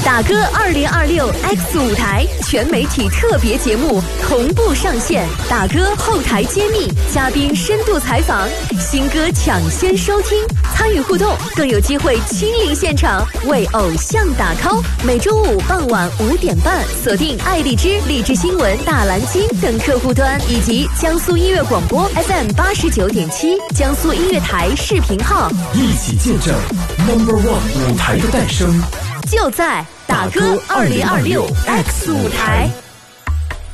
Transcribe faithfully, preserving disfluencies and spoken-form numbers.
打歌二零二六 X 舞台全媒体特别节目同步上线，打歌后台揭秘，嘉宾深度采访，新歌抢先收听，参与互动，更有机会亲临现场为偶像打 call。每周五傍晚五点半，锁定爱荔枝、荔枝新闻、大蓝鲸等客户端，以及江苏音乐广播 F M 八十九点七、江苏音乐台视频号， 一起见证 Number One 舞台的诞生。 就在打歌二零二六 X 舞台。